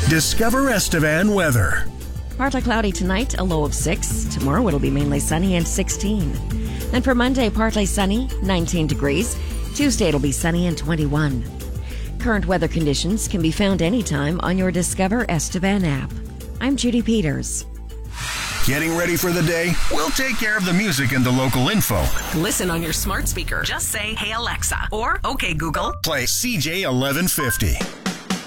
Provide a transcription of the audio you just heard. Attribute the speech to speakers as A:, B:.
A: Discover Estevan weather.
B: Partly cloudy tonight, a low of 6. Tomorrow it'll be mainly sunny and 16. Then for Monday, partly sunny, 19 degrees. Tuesday it'll be sunny and 21. Current weather conditions can be found anytime on your Discover Estevan app. I'm Judy Peters.
A: Getting ready for the day? We'll take care of the music and the local info.
C: Listen on your smart speaker. Just say, "Hey Alexa," or "Okay Google."
A: Play CJ 1150.